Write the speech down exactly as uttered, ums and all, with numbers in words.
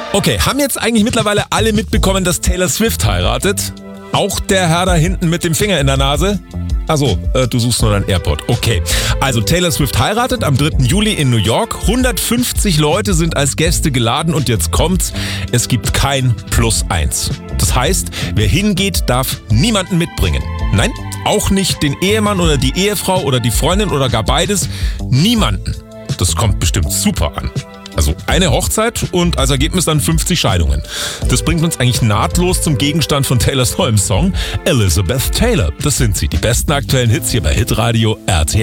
Okay, haben jetzt eigentlich mittlerweile alle mitbekommen, dass Taylor Swift heiratet? Auch der Herr da hinten mit dem Finger in der Nase? Achso, äh, du suchst nur dein AirPod. Okay, also Taylor Swift heiratet am dritten Juli in New York. hundertfünfzig Leute sind als Gäste geladen und jetzt kommt's, es gibt kein Plus eins. Das heißt, wer hingeht, darf niemanden mitbringen. Nein, auch nicht den Ehemann oder die Ehefrau oder die Freundin oder gar beides. Niemanden. Das kommt bestimmt super an. Also eine Hochzeit und als Ergebnis dann fünfzig Scheidungen. Das bringt uns eigentlich nahtlos zum Gegenstand von Taylors neuem Song, Elizabeth Taylor. Das sind sie, die besten aktuellen Hits hier bei Hitradio R T L.